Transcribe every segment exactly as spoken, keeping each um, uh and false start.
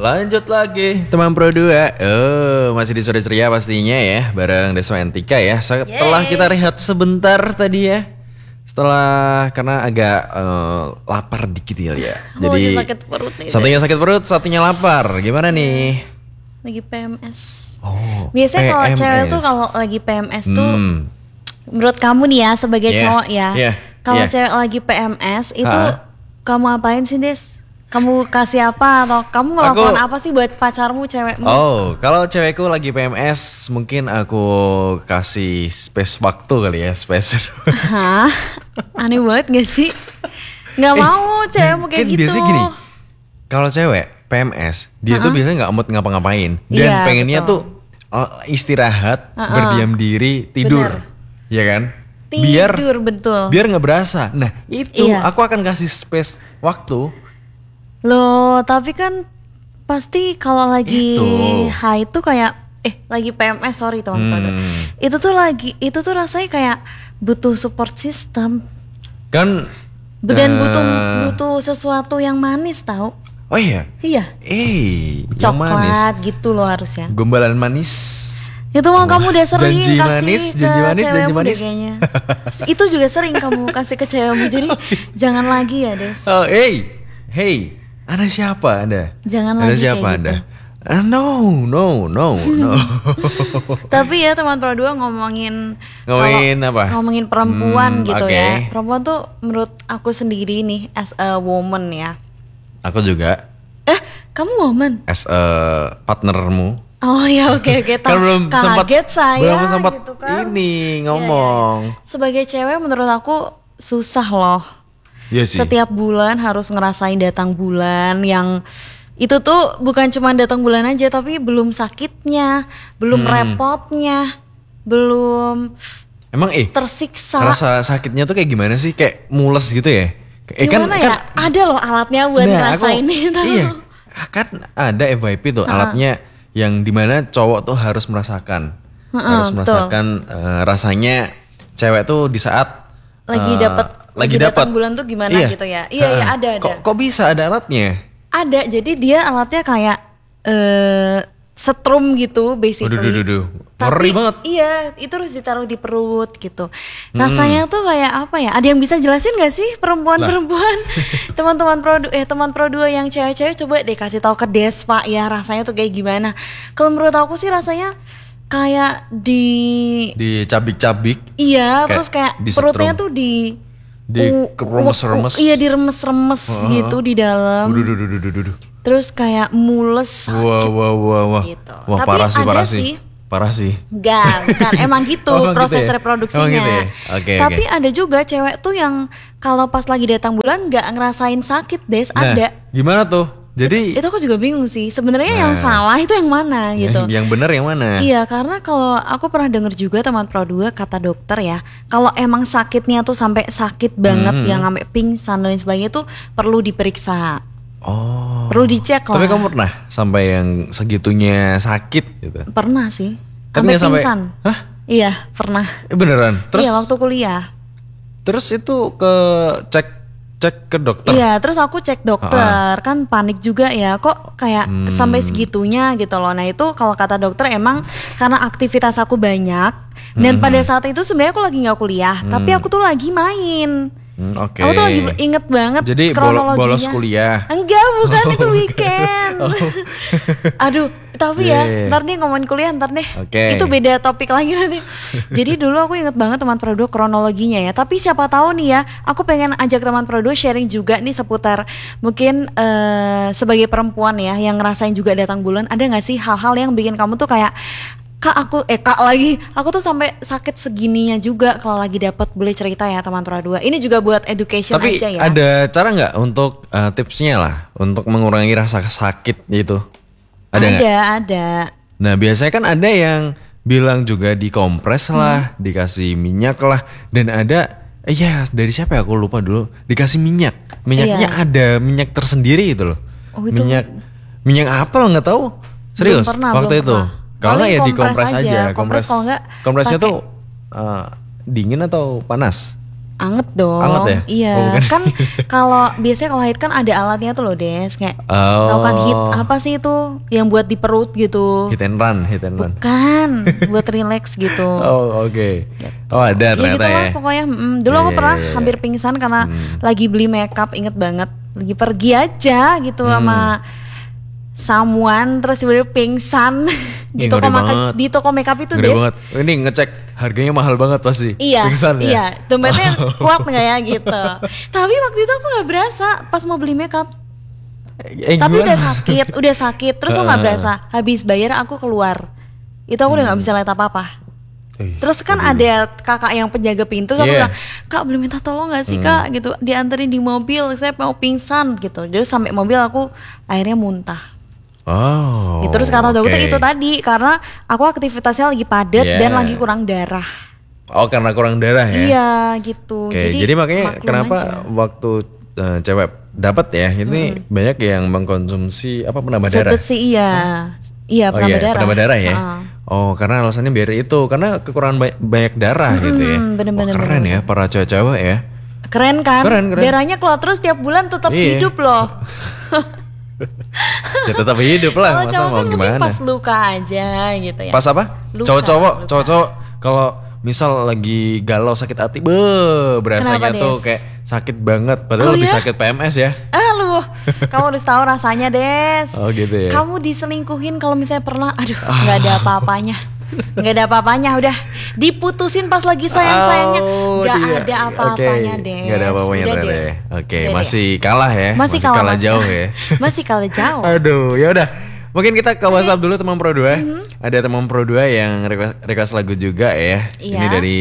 Lanjut lagi teman Pro dua. Oh, masih di sore ceria pastinya ya, bareng Deswa Antika ya. Setelah Yeay. kita rehat sebentar tadi ya. Setelah karena agak uh, lapar dikit ya. ya. Oh, Jadi sakit perut nih, satunya Des. sakit perut, satunya lapar. Gimana nih? Lagi P M S. Oh, Biasanya kalau P M S. cewek tuh kalau lagi P M S tuh, Hmm. menurut kamu nih ya sebagai Yeah, cowok ya, yeah, kalau yeah. cewek lagi P M S itu Ha? kamu apain sih, Des? Kamu kasih apa atau kamu melakukan Aku- apa sih buat pacarmu, cewekmu? Oh, kalau cewekku lagi P M S, mungkin aku kasih space waktu kali ya, space. Hah? Aneh banget gak sih? Gak mau cewekmu kayak Kan gitu. biasanya gini, kalau cewek P M S, dia tuh biasanya nggak mood ngapa-ngapain dan Iya, pengennya betul. tuh uh, istirahat, Uh-uh. berdiam diri, tidur, Bener. ya kan? Tidur, biar betul. biar nggak berasa. Nah itu Iya. aku akan kasih space waktu. Loh, tapi kan pasti kalau lagi Itu. high itu kayak eh lagi P M S, sorry teman-teman. Hmm. Itu tuh lagi itu tuh rasanya kayak butuh support system. Kan? Dan eh, butuh butuh sesuatu yang manis tahu. Oh iya. Iya. Eh, yang manis. Coklat gitu loh harusnya. Gombalan manis. Itu mah kamu udah sering janji kasih manis, ke janji manis, cewekmu janji deh manis. kayaknya. Itu juga sering kamu kasih ke cewekmu. Jadi jangan lagi ya, Des. Oh, hey, hey, Anda siapa Anda? Jangan Anda lagi siapa kayak Anda? gitu. Ah, no, no, no, no. Tapi ya teman Pro dua ngomongin Ngomongin kalau apa? ngomongin perempuan Hmm, gitu oke. ya. Perempuan tuh menurut aku sendiri nih as a woman ya. Aku juga Eh, kamu woman? as a partnermu. Oh ya, oke oke. Kan belum sempat Kaget saya belum sempat gitu kan. ini Iya, ngomong. iya, iya. Sebagai cewek menurut aku susah loh. Iya sih. Setiap bulan harus ngerasain datang bulan yang itu tuh bukan cuma datang bulan aja, tapi belum sakitnya, belum Hmm. repotnya, belum Emang eh tersiksa. rasa sakitnya tuh kayak gimana sih? Kayak mules gitu ya? Eh, Gimana ya? Ada loh alatnya buat Nah, ngerasain aku- itu. Iya, kan ada F Y P tuh alatnya yang dimana cowok tuh harus merasakan, Ha-ha, harus betul. merasakan eh, rasanya cewek tuh di saat Lagi eh, dapet, lagi lagi datang dapet. bulan tuh gimana Iya. gitu ya? Iya, iya, Ha-ha. ada, ada. Kok, kok bisa ada alatnya? Ada, jadi dia alatnya kayak eh setrum gitu basically. Waduh, duh, duh, duh. Tapi Ngeri banget. iya, itu harus ditaruh di perut gitu. Rasanya tuh kayak apa ya? Ada yang bisa jelasin gak sih perempuan-perempuan? Teman-teman pro eh teman pro dua yang cewek-cewek coba deh kasih tahu ke Desva ya rasanya tuh kayak gimana. Kalau menurut aku sih rasanya kayak di Dicabik-cabik, iya, Kayak terus kayak disetrum. perutnya tuh di Di u- keremes-remes. u- Iya, diremes-remes gitu di dalam. Duh, duh, duh, duh, duh, duh, duh. Terus kayak mules sakit. Wah, wah, wah, wah, Gitu. wah, Tapi parah sih, ada parah sih. sih, parah sih. Enggak, bukan emang gitu Oh, emang proses gitu ya? reproduksinya. Emang gitu ya? Oke, Tapi oke. ada juga cewek tuh yang kalau pas lagi datang bulan nggak ngerasain sakit, Des. Nah, Ada. gimana tuh? Jadi Itu aku juga bingung sih. Sebenarnya yang Nah. salah itu yang mana gitu. yang, yang benar yang mana? Iya, karena kalau aku pernah denger juga teman pro dua kata dokter ya, kalau emang sakitnya tuh sampai sakit banget Hmm. yang sampai pingsan dan lain sebagainya tuh perlu diperiksa. Oh. Perlu dicek lah. Tapi kamu pernah sampai yang segitunya sakit gitu? Pernah sih. Tapi Sampai nggak sampai- pingsan. Hah? Iya, pernah. Eh, beneran? Terus Iya, waktu kuliah. terus itu ke cek cek ke dokter? Iya, terus aku cek dokter, kan panik juga ya, kok kayak Hmm. sampai segitunya gitu loh. Nah itu kalau kata dokter emang karena aktivitas aku banyak, dan Hmm. pada saat itu sebenarnya aku lagi nggak kuliah, tapi aku tuh lagi main. Hmm, Oke. Aku tuh lagi inget banget Jadi bol- kronologinya. bolos kuliah. Enggak, bukan itu weekend. Aduh, tapi Yeah, ya, yeah. ntar nih ngomongin kuliah ntar deh. Oke. Itu beda topik lagi nanti. Jadi dulu aku inget banget teman Prodo kronologinya ya. Tapi siapa tahu nih ya, aku pengen ajak teman Prodo sharing juga nih seputar mungkin eh, sebagai perempuan ya yang ngerasain juga datang bulan. Ada nggak sih hal-hal yang bikin kamu tuh kayak Kak aku eh kak lagi aku tuh sampai sakit segininya juga kalau lagi dapat, boleh cerita ya teman Pro dua. Ini juga buat education Tapi aja ya. ada cara nggak untuk eh, tipsnya lah untuk mengurangi rasa sakit gitu? Ada nggak? ada, ada. Nah biasanya kan ada yang bilang juga dikompres lah, dikasih minyak lah, dan ada, eh, ya dari siapa ya aku lupa dulu, dikasih minyak, minyaknya Iya. ada minyak tersendiri gitu loh. Oh, itu- minyak, minyak apa lo nggak tahu? Serius Belum pernah, waktu belum itu? pernah. Kalau nggak Paling ya kompres dikompres aja. aja, Kompres kalau nggak kompresnya pakai- tuh eh, dingin atau panas? Anget dong. Anget ya? Iya. Oh, bukan. Kan kalau biasanya kalau haid kan ada alatnya tuh loh, Des. Kayak Oh. tahu kan hit apa sih itu yang buat di perut gitu. Hit and run, hit and run. Kan buat relax gitu. Oh oke. Oh ada Ya ternyata gitu lah ya. pokoknya. Mm, dulu Iya, aku iya, pernah iya, iya. hampir pingsan karena Hmm. lagi beli makeup, inget banget. Lagi pergi aja gitu Hmm. sama someone terus tiba-tiba pingsan di Ih, toko ngeri makeup banget. di toko makeup itu, Ngeri Des. banget. Ini ngecek harganya mahal banget pasti. Iya, Pingsan ya? iya, dompetnya kuat nggak ya gitu. Tapi waktu itu aku nggak berasa pas mau beli makeup. Eh, Tapi gimana? udah sakit, udah sakit. Terus aku nggak Heeh. berasa. Habis bayar aku keluar. Itu aku udah nggak Hmm. bisa lihat apa-apa. Ih, Terus kan aduh. ada kakak yang penjaga pintu, terus aku Iya. bilang, Kak boleh minta tolong gak sih Hmm. kak gitu, dianterin di mobil, saya mau pingsan gitu. Jadi sampai mobil aku akhirnya muntah. Oh. Gitu. Terus kata dokter oke. itu tadi karena aku aktivitasnya lagi padat Yeah. dan lagi kurang darah. Oh karena kurang darah ya? Iya gitu. Oke, jadi, makanya maklum kenapa aja. waktu eh, cewek dapat ya, ini banyak yang mengkonsumsi apa penambah darah. Sebet sih iya. Iya Oh penambah iya, darah. penambah darah ya. Heeh. Oh, karena alasannya biar itu, karena kekurangan ba- banyak darah gitu ya. bener-bener, oh, keren ya para cewek-cewek ya. Keren kan? Keren, keren. Darahnya keluar terus tiap bulan tetap Iya. hidup loh. Ya tetap hidup lah, Kalau masa cowok mau kan mungkin gimana? pas luka aja gitu ya. Pas apa? Luka, Cowok-cowok, luka. cowok-cowok kalau misal lagi galau sakit hati, be, berasanya Kenapa, tuh Des? kayak sakit banget. Padahal Oh, lebih ya? sakit P M S ya. Ah lu, kamu harus tahu rasanya, Des. Oh gitu ya. Kamu diselingkuhin kalau misalnya pernah, aduh, nggak ada apa-apanya, nggak ada apa-apanya. Udah diputusin pas lagi sayang-sayangnya, Oh, nggak dia- ada apa-apanya, oke. Des. Nggak ada apa-apanya Udah ternyata deh. ya. Oke, Udah masih kalah ya. Masih kalah, masih- jauh ya. Masih kalah jauh. Aduh, ya udah. Mungkin kita ke WhatsApp dulu teman Pro dua. Ada teman Pro dua yang request, request lagu juga ya. Iya. Ini dari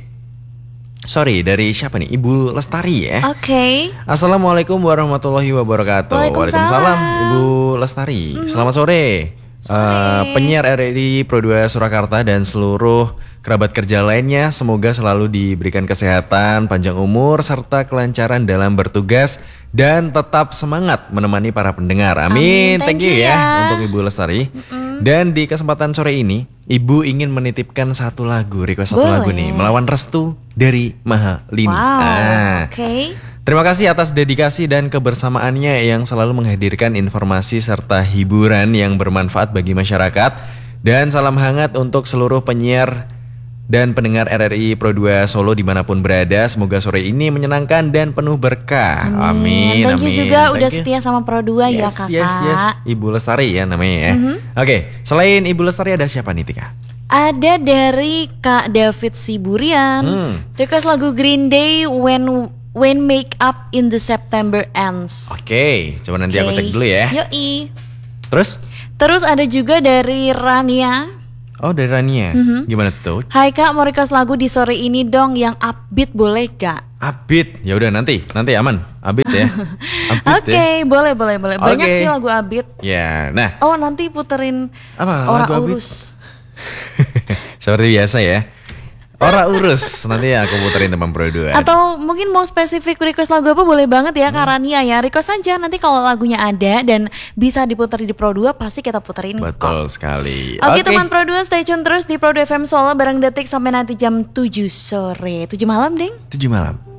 Sorry, dari siapa nih? Ibu Lestari ya. Oke. Assalamualaikum warahmatullahi wabarakatuh. Waalaikumsalam. Ibu Lestari. Selamat sore. Eh, penyiar R R I Pro dua Surakarta dan seluruh kerabat kerja lainnya, semoga selalu diberikan kesehatan, panjang umur, serta kelancaran dalam bertugas dan tetap semangat menemani para pendengar. Amin. Amin. Thank, Thank you you ya, ya. untuk Ibu Lestari. Dan di kesempatan sore ini, Ibu ingin menitipkan satu lagu, request satu Boleh. lagu nih, Melawan Restu dari Mahalini. Wow. Ah. Oke. Terima kasih atas dedikasi dan kebersamaannya yang selalu menghadirkan informasi serta hiburan yang bermanfaat bagi masyarakat. Dan salam hangat untuk seluruh penyiar dan pendengar R R I Pro dua Solo dimanapun berada. Semoga sore ini menyenangkan dan penuh berkah. Amin. Thank you amin. juga Thank udah you. setia sama Pro dua ya Yes, kakak. yes, yes. Ibu Lestari ya namanya ya. Oke, selain Ibu Lestari ada siapa nih Tika? Ada dari Kak David Siburian. Hmm. Request lagu Green Day When When Make Up in the September Ends. Oke, coba nanti aku Oke. cek dulu ya. Yoi. Terus? Terus ada juga dari Rania. Oh dari Rania. Mhm. Gimana tuh? Hai Kak, mau request lagu di sore ini dong yang upbeat boleh gak? Abid, ya udah nanti, nanti aman. Abid ya. Abid Oke, ya. boleh boleh boleh. Banyak Oke. sih lagu upbeat. Ya, nah Oh nanti puterin Apa, Ora lagu upbeat? Urus. seperti biasa ya. Ora urus, nanti aku puterin teman Pro dua. Atau mungkin mau spesifik request lagu apa boleh banget ya Kak Rania ya. Request aja nanti kalau lagunya ada dan bisa diputar di Pro dua pasti kita puterin kok. Betul sekali. Oke teman Pro dua stay tune terus di Pro dua F M Solo bareng Detik sampai nanti jam tujuh sore. tujuh malam ding. tujuh malam.